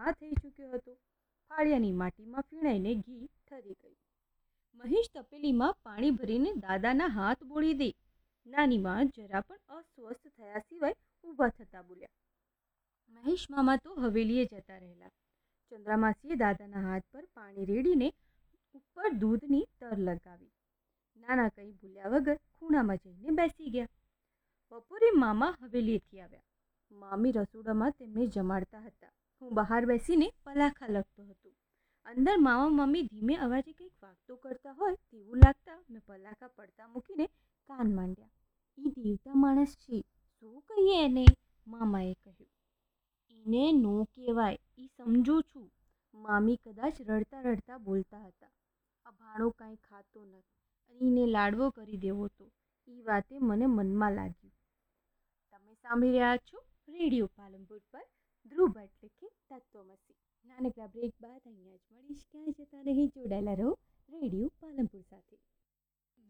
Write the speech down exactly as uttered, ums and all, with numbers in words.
ઘા થઈ ચૂક્યો હતો. ફાળિયાની માટીમાં ફીણાઈને ઘી ઠરી ગયું. મહેશ તપેલીમાં પાણી ભરીને દાદાના હાથ બોળી દે. નાની માં જરા પણ અસ્વસ્થ થયા સિવાય ઊભા થતા બોલ્યા. મહેશ મામા તો હવેલીએ જતા રહેલા. ચંદ્રામાસીએ દાદાના હાથ પર પાણી રેડીને ઉપર દૂધની તર લગાવી. નાના કંઈ ભૂલ્યા વગર ખૂણામાં જઈને બેસી ગયા. બપોરે મામા હવેલીએથી આવ્યા. મામી રસોડામાં તેમને જમાડતા હતા. હું બહાર બેસીને પલાખા લખતો હતો. અંદર મામા મામી ધીમે અવાજે કંઈક વાગતો કરતા હોય તેવું લાગતા મેં પલાખા પડતા મૂકીને કાન માંડ્યા. એ દેવતા માણસ છે, શું કહીએ એને? મામાએ કહ્યું. એને નો કહેવાય, એ સમજું છું. મામી કદાચ રડતા રડતા બોલતા હતા. આ ભાણો કાંઈ ખાતો નથી અને એને લાડવો કરી દેવો તો એ વાતે મને મનમાં લાગ્યું. તમે સાંભળી રહ્યા છો રેડિયો પાલનપુર પર ધ્રુવ ભટ્ટ લખી તત્વમસી. નાનકડા બ્રેક બાદ અહીંયા જ મળીશ. ક્યાંય જતા નહીં, જોડાયેલા રહો રેડિયો